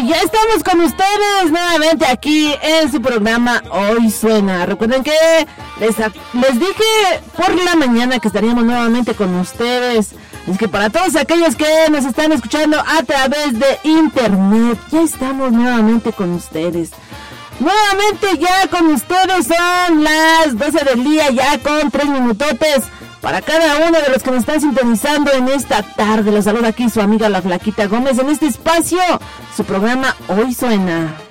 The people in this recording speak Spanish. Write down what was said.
ya estamos con ustedes nuevamente aquí en su programa Hoy Suena. Recuerden que les dije por la mañana que estaríamos nuevamente con ustedes. Es que para todos aquellos que nos están escuchando a través de internet, ya estamos nuevamente con ustedes. Nuevamente ya con ustedes son las 12 del día, ya con 3 minutotes. Para cada uno de los que nos están sintonizando en esta tarde, los saluda aquí su amiga la Flaquita Gómez en este espacio, su programa Hoy Suena.